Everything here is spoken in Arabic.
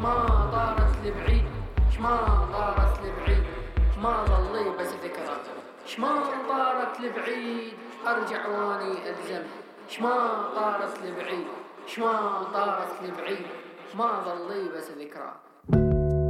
شما طارت لبعيد، شما طارت لبعيد، ما ظلي بس ذكرى. شما طارت لبعيد ارجع واني الزمها. شما طارت لبعيد، شما طارت لبعيد، ما ظلي بس ذكرى.